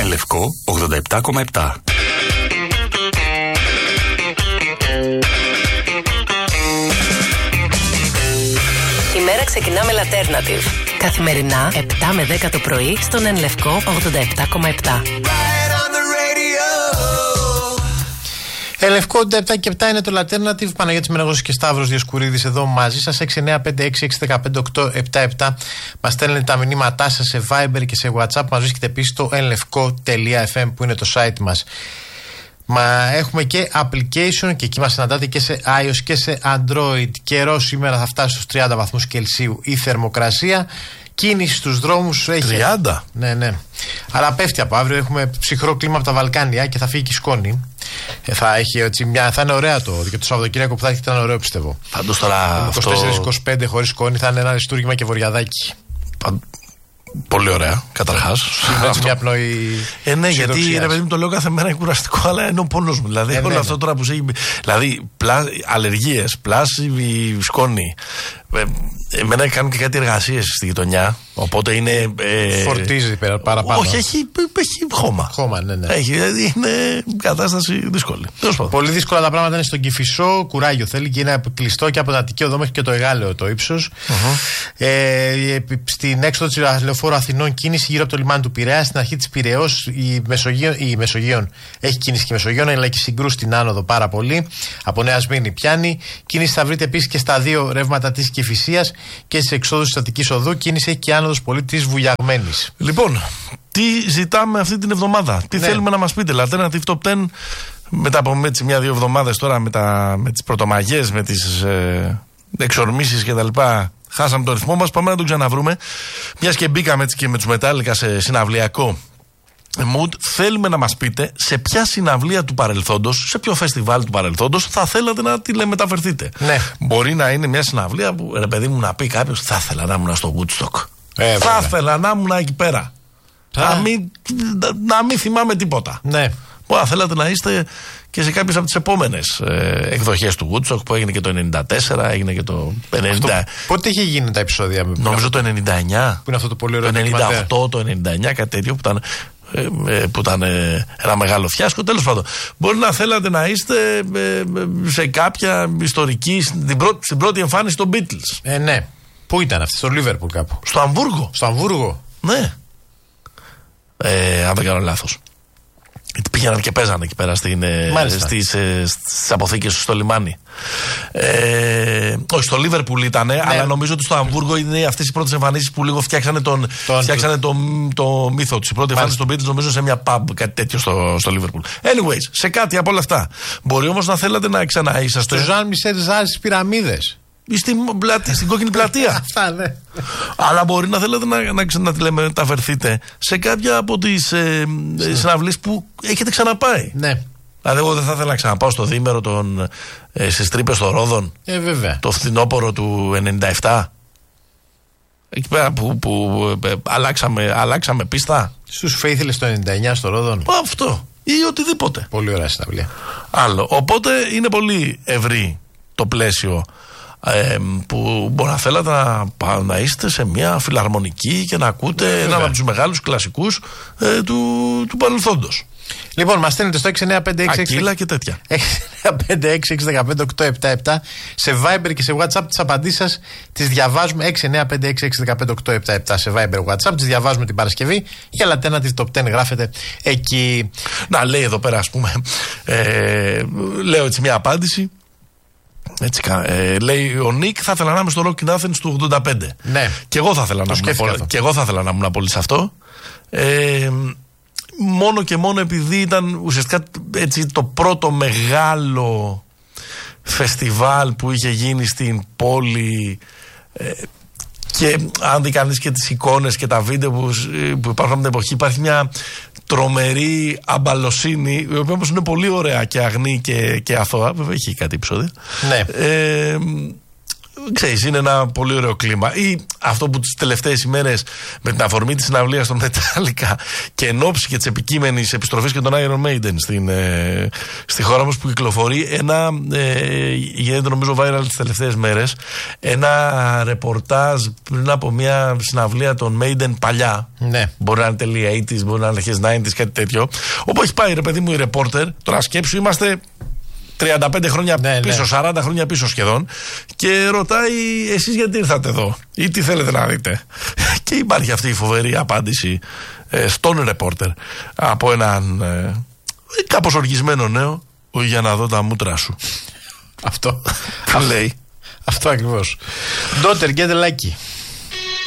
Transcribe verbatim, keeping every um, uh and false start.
Λευκό ογδόντα επτά κόμμα επτά. Η μέρα ξεκινά με Alternative. Καθημερινά επτά με δέκα το πρωί στον Εν Λευκό ογδόντα επτά κόμμα επτά. Εν Λευκό ογδόντα επτά και επτά είναι το Alternative. Παναγιώτης Μενεγός και Σταύρος Διοσκουρίδης εδώ μαζί σας. έξι εννιά πέντε έξι έξι ένα πέντε οκτώ επτά επτά. Μας στέλνετε τα μηνύματά σας σε Viber και σε WhatsApp. Μας βρίσκεται επίσης στο ενλευκό τελεία εφ εμ που είναι το site μας. Μα έχουμε και application και εκεί μας συναντάτε και σε iOS και σε Android. Καιρό σήμερα θα φτάσει στους τριάντα βαθμούς Κελσίου η θερμοκρασία. Κίνηση στους δρόμους έχει. τριάντα. Ναι, ναι. Αλλά πέφτει από αύριο. Έχουμε ψυχρό κλίμα από τα Βαλκάνια και θα φύγει και η σκόνη. Ε, θα, έχει, έτσι, μια, θα είναι ωραία το, και το Σαββατοκύριακο που θα έχει ήταν ωραίο πιστεύω. Πάντως τώρα. είκοσι τέσσερα είκοσι πέντε χωρίς σκόνη θα είναι ένα αριστούργημα και βοριαδάκι. Παν... Πολύ ωραία, καταρχάς. Έτσι μια πνοή. Ε, ναι, γιατί ρε παιδί μου το λέω κάθε μέρα είναι κουραστικό, αλλά είναι ο πόνος μου. Δηλαδή, ε, όλο ναι, αυτό ναι. τώρα που σε έχει. Δηλαδή, πλά... αλλεργίες, πλάση, σκόνη. Ε, εμένα κάνουν και κάτι εργασίες στη γειτονιά. Οπότε είναι. Ε... Φορτίζει παραπάνω. Όχι, έχει, έχει χώμα. Χώμα, ναι, ναι. Έχει, δηλαδή είναι κατάσταση δύσκολη. Πολύ δύσκολα τα πράγματα είναι στον Κηφισό. Κουράγιο θέλει και είναι κλειστό και από την Αττική Οδό μέχρι και το Εγάλεο το ύψος. Uh-huh. Ε, στην έξοδο της Λεωφόρου Αθηνών κίνηση γύρω από το λιμάνι του Πειραιά. Στην αρχή της Πειραιώς η Μεσογείο, η Μεσογείων έχει κίνηση και Μεσογείων, αλλά και συγκρούσει στην άνοδο πάρα πολύ. Από Νέα Σμύρνη πιάνει. Κίνηση θα βρείτε επίσης και στα δύο ρεύματα της Κηφισίας και στις εξόδους της Αττικής Οδού. Κίνηση έχει και άνοδος πολύ της Βουλιαγμένης. Λοιπόν, τι ζητάμε αυτή την εβδομάδα, τι ναι. θέλουμε να μας πείτε. Alternative Top δέκα μετά από έτσι μια-δύο εβδομάδες τώρα με, τα, με τις πρωτομαγιές, με τις ε, εξορμήσεις κτλ. Χάσαμε το ρυθμό μας, πάμε να τον ξαναβρούμε. Μιας και μπήκαμε έτσι και με τους Metallica σε συναυλιακό mood, θέλουμε να μας πείτε σε ποια συναυλία του παρελθόντος, σε ποιο φεστιβάλ του παρελθόντος θα θέλατε να τηλεμεταφερθείτε. Ναι. Μπορεί να είναι μια συναυλία που ρε παιδί μου να πει κάποιος θα ήθελα να ήμουν στο Woodstock. Ε, θα ήθελα να ήμουν εκεί πέρα. Να μην, να, να μην θυμάμαι τίποτα. Ναι. Μπορεί να θέλατε να είστε και σε κάποιες από τις επόμενες ε, εκδοχές του Woodstock που έγινε και το ενενήντα τέσσερα, έγινε και το ενενήντα. Αυτό, πότε είχε γίνει τα επεισόδια? Νομίζω το ενενήντα εννιά. Που είναι αυτό το πολύ ωραίο. Το ενενήντα οκτώ, το ενενήντα εννιά, κάτι τέτοιο που ήταν, ε, που ήταν ε, ένα μεγάλο φιάσκο. Τέλος πάντων, μπορεί να θέλατε να είστε ε, σε κάποια ιστορική, στην πρώτη, στην πρώτη εμφάνιση των Beatles. Ε, ναι. Πού ήταν αυτή, στο Λίβερπουλ κάπου? Στο Αμβούργο. Στο Αμβούργο. Ναι. Ε, αν δεν κάνω λάθος. Γιατί πήγαιναν και παίζανε εκεί πέρα στην, στις, στις αποθήκες στο λιμάνι. Ε, όχι, στο Λίβερπουλ ήτανε, ναι. Αλλά νομίζω ότι στο Αμβούργο είναι αυτές οι πρώτες εμφανίσεις που λίγο φτιάξανε τον, τον, φτιάξανε το, το μύθο τους. Η πρώτη εμφάνιση των Beatles νομίζω σε μια pub, κάτι τέτοιο στο, στο Λίβερπουλ. Anyways, σε κάτι από όλα αυτά. Μπορεί όμως να θέλετε να ξαναείσαστε. Στο Ζαν Μισελ Ζάρ στις πυραμίδες. Στην, στην κόκκινη πλατεία. Αυτά, ναι. Αλλά μπορεί να θέλετε να, να, να τηλεμεταφερθείτε σε κάποια από τις ε, ε, συναυλίες που έχετε ξαναπάει. Ναι. Δηλαδή, εγώ δεν θα ήθελα να ξαναπάω στο διήμερο των, ε, στις τρύπες των Ρόδων. Ε, βέβαια. Το φθινόπωρο του ενενήντα επτά. Εκεί πέρα που, που ε, αλλάξαμε, αλλάξαμε πίστα. Στους Faithless το ενενήντα εννιά στο Ρόδων. Αυτό. Ή οτιδήποτε. Πολύ ωραία συναυλία. Άλλο. Οπότε είναι πολύ ευρύ το πλαίσιο. Ε, που μπορεί να θέλατε να, να είστε σε μια φιλαρμονική και να ακούτε ε, έναν από τους μεγάλους κλασικούς ε, του, του παρελθόντος. Λοιπόν, μας στέλνετε στο έξι εννιά πέντε έξι έξι Ακύλα και τέτοια έξι εννιά πέντε έξι έξι ένα πέντε οκτώ επτά επτά σε Viber και σε WhatsApp. Τις απαντήσεις σας τις διαβάζουμε. Έξι εννιά πέντε έξι έξι ένα πέντε οκτώ επτά επτά σε Viber WhatsApp. Τις διαβάζουμε την Παρασκευή. Η Alternative Top δέκα γράφεται εκεί. Να λέει εδώ πέρα, ας πούμε, ε, λέω έτσι μια απάντηση. Έτσι, ε, λέει ο Νίκ, θα ήθελα να είμαι στο Rock in Athens του ογδόντα πέντε. Ναι. Και εγώ θα ήθελα να ήμουν και εγώ θα ήθελα να ήμουν πολύ σε αυτό. Ε, μόνο και μόνο επειδή ήταν ουσιαστικά έτσι, το πρώτο μεγάλο φεστιβάλ που είχε γίνει στην πόλη. Ε, και αν δει κανείς και τις εικόνες και τα βίντεο που, που υπάρχουν από την εποχή, υπάρχει μια τρομερή αμπαλοσύνη, η οποία όμως είναι πολύ ωραία και αγνή και, και αθώα. Βέβαια έχει κάτι επεισόδια. Ναι. Ε, ξέρεις, είναι ένα πολύ ωραίο κλίμα. Ή αυτό που τις τελευταίες ημέρες με την αφορμή της συναυλίας των Metallica και εν ώψη και της επικείμενης επιστροφής και των Iron Maiden στην, ε, στη χώρα μας που κυκλοφορεί ένα, ε, γίνεται νομίζω viral τις τελευταίες μέρες, ένα ρεπορτάζ πριν από μια συναυλία των Maiden παλιά. Ναι. Μπορεί να είναι τελεία ογδόντα, μπορεί να είναι αρχές ενενήντα, κάτι τέτοιο. Όπου έχει πάει ρε παιδί μου η ρεπόρτερ, τώρα σκέψου είμαστε τριάντα πέντε χρόνια ναι, πίσω, ναι. σαράντα χρόνια πίσω σχεδόν, και ρωτάει εσείς γιατί ήρθατε εδώ ή τι θέλετε να δείτε. Και υπάρχει αυτή η φοβερή απάντηση ε, στον ρεπόρτερ από έναν ε, κάπως οργισμένο νέο, για να δω τα μούτρα σου. Αυτό. Θα λέει. Αυτό ακριβώς. Daughter, get lucky.